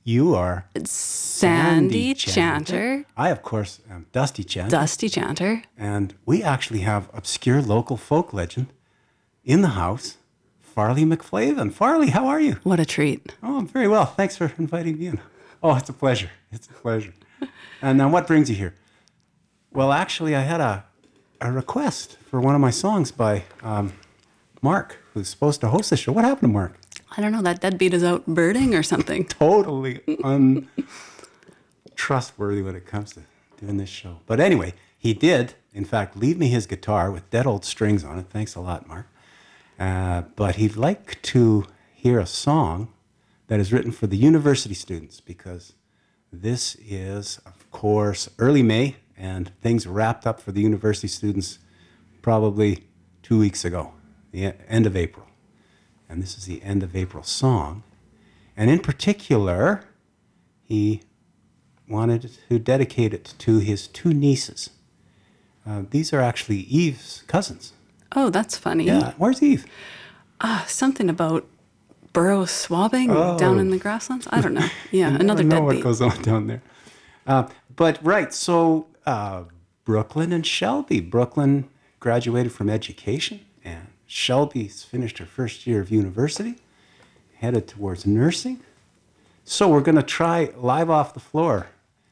You are Sandy Chanter. I, of course, am Dusty Chanter. Dusty Chanter. And we actually have obscure local folk legend in the house, Farley McFlavin. Farley, how are you? What a treat. Oh, I'm very well. Thanks for inviting me in. Oh, it's a pleasure. It's a pleasure. And now what brings you here? Well, actually, I had a request for one of my songs by Mark, who's supposed to host the show. What happened to Mark? I don't know, that deadbeat is out birding or something. Totally untrustworthy when it comes to doing this show. But anyway, he did, in fact, leave me his guitar with dead old strings on it. Thanks a lot, Mark. But he'd like to hear a song that is written for the university students, because this is, of course, early May, and things wrapped up for the university students probably 2 weeks ago, the end of April. And this is the end of April song. And in particular, he wanted to dedicate it to his two nieces. These are actually Eve's cousins. Oh, that's funny. Yeah, where's Eve? Something about burrow swabbing down in the grasslands. I don't know. Yeah, I another know what deadbeat. goes on down there. But right, so Brooklyn and Shelby. Brooklyn graduated from education, and Shelby's finished her first year of university, headed towards nursing. So we're going to try live off the floor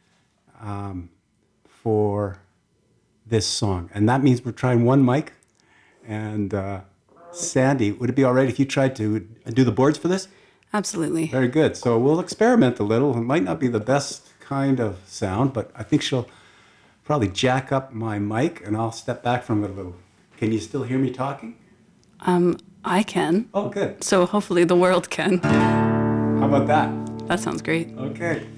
for this song. And that means we're trying one mic. And Sandy, would it be all right if you tried to do the boards for this? Absolutely. Very good. So we'll experiment a little. It might not be the best kind of sound, but I think she'll probably jack up my mic, and I'll step back from it a little. Can you still hear me talking? I can. Oh, good. So hopefully the world can. How about that? That sounds great. Okay.